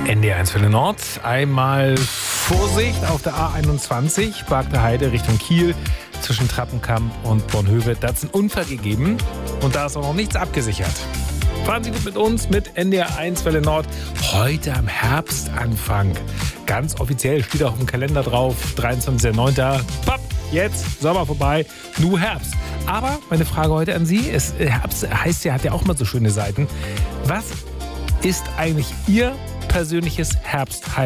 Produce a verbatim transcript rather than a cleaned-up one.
N D R eins für den Nord. Einmal Vorsicht auf der A einundzwanzig, Bargter Heide Richtung Kiel, zwischen Trappenkamp und Bornhöve. Da hat es einen Unfall gegeben und da ist auch noch nichts abgesichert. Fahren Sie gut mit uns, mit N D R eins Welle Nord. Heute am Herbstanfang. Ganz offiziell steht auch im Kalender drauf, dreiundzwanzigster neunter Papp, jetzt Sommer vorbei, nur Herbst. Aber meine Frage heute an Sie ist, Herbst heißt ja, hat ja auch mal so schöne Seiten. Was ist eigentlich Ihr persönliches Herbst-Highlight?